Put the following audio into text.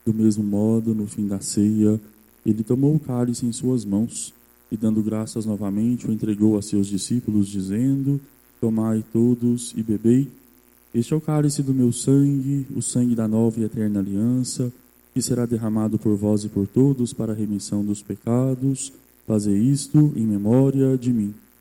Do mesmo modo, no fim da ceia, ele tomou o cálice em suas mãos e, dando graças novamente, o entregou a seus discípulos, dizendo: Tomai todos e bebei. Este é o cálice do meu sangue, o sangue da nova e eterna aliança, que será derramado por vós e por todos para a remissão dos pecados. Fazei isto em memória de mim.